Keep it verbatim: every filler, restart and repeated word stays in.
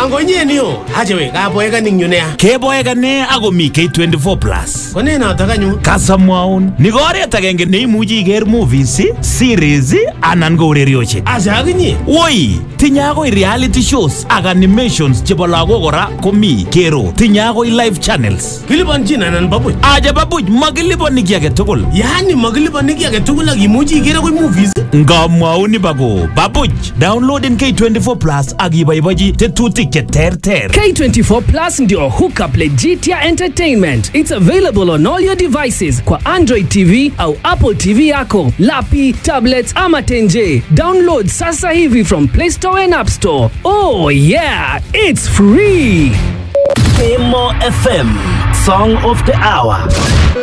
Angonye niyo. Acha we kaboeka ning yu nea. Keboeka ne ako mi K twenty-four plus. Kone notok anyu. Kasamwaun. Ni ko oret agenge neimuchi iker movies, series anan ko urerioshek. Acha akinye. Woi, tinye akoi reality shows ak animations chebo lagok kora komi Kero. Tinye akoi live channels. Kilipanchin anan babuch. Aja babuch makilipani ki age tugul. Yani makilipani ki age tugul ak imuchi ikere koi movies. Ngamwauni bako babuch. Downloaden K twenty-four plus ak iboibochi tetutik che terter. K twenty-four plus ndio hookup legitia entertainment. It's available on all your devices kwa Android T V au Apple T V yako, lapi, tablets ama tenje. Download sasa hivi from Play Store and App Store. Oh yeah, it's free. Emo F M, Song of the Hour.